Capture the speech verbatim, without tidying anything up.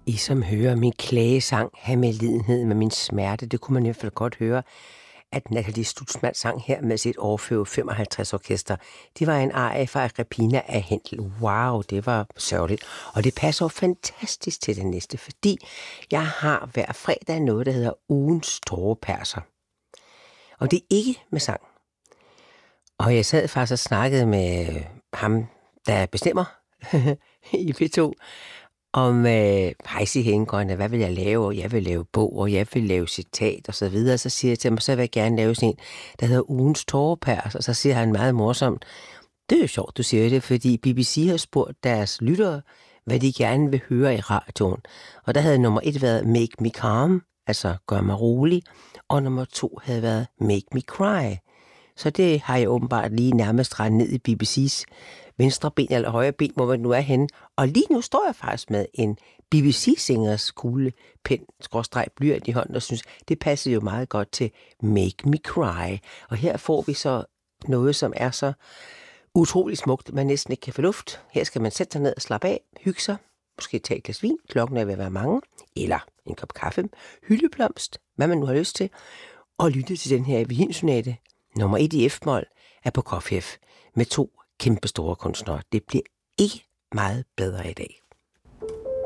I som hører min klagesang, have med lidenhed med min smerte, det kunne man i hvert fald godt høre, at Nathalie Stutzmann sang her med sit Orfeo femoghalvtreds orkester. Det var en arie fra Agrippina af Händel. Wow, det var sørgeligt. Og det passer jo fantastisk til det næste, fordi jeg har hver fredag noget, der hedder ugens tåreperser. Og det er ikke med sang. Og jeg sad faktisk og snakkede med ham, der bestemmer i P to, om øh, hejsihængerne, hvad vil jeg lave, og jeg vil lave bog, og jeg vil lave citat, og så videre. Så siger jeg til ham, så vil jeg gerne lave sådan en, der hedder ugens tårepærs, og så siger han meget morsomt, det er jo sjovt, du siger det, fordi B B C har spurgt deres lyttere, hvad de gerne vil høre i radioen. Og der havde nummer et været Make Me Calm, altså gør mig rolig, og nummer to havde været Make Me Cry. Så det har jeg åbenbart lige nærmest rendt ned i B B C's venstre ben eller højre ben, hvor man nu er henne. Og lige nu står jeg faktisk med en B B C-singers kuglepen, skråstreg blyant i hånden, og synes, det passer jo meget godt til Make Me Cry. Og her får vi så noget, som er så utrolig smukt, man næsten ikke kan få luft. Her skal man sætte sig ned og slappe af, hygge sig, måske tage et glas vin, klokken er ved at være mange, eller en kop kaffe, hyldeblomst, hvad man nu har lyst til, og lytte til den her violinsonate. Nummer et i F-mol er på Prokofjev med to kæmpe store kunstnere. Det bliver ikke meget bedre i dag.